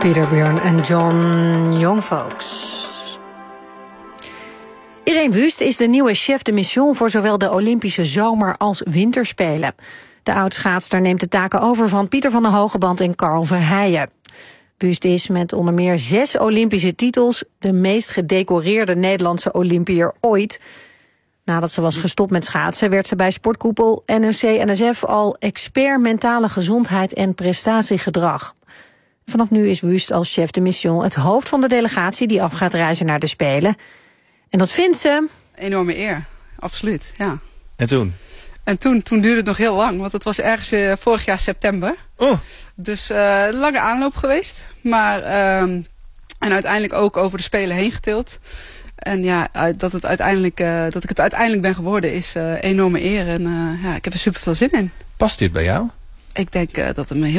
Peter Bjorn en John Youngfolks. Irene Wust is de nieuwe chef de mission voor zowel de Olympische zomer- als winterspelen. De oud-schaatster neemt de taken over van Pieter van der Hogeband en Carl Verheijen. Wust is met onder meer 6 Olympische titels de meest gedecoreerde Nederlandse Olympiër ooit. Nadat ze was gestopt met schaatsen werd ze bij sportkoepel NOC-NSF al expert mentale gezondheid en prestatiegedrag. Vanaf nu is Wust als chef de mission het hoofd van de delegatie die af gaat reizen naar de Spelen. En dat vindt ze... Enorme eer, absoluut, ja. En toen? En toen duurde het nog heel lang, want het was ergens vorig jaar september. Oh. Dus lange aanloop geweest, maar en uiteindelijk ook over de Spelen heen getild. En ja, dat ik het uiteindelijk ben geworden is enorme eer en ik heb er super veel zin in. Past dit bij jou? Ik denk dat het me heel